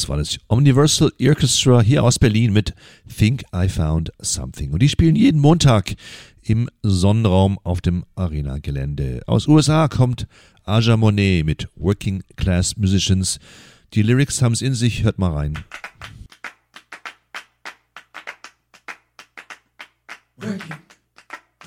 war das Omniversal Orchestra hier aus Berlin mit Think I Found Something. Und die spielen jeden Montag im Sonnenraum auf dem Arena-Gelände. Aus USA kommt Aja Monet mit Working Class Musicians. Die Lyrics haben es in sich, hört mal rein.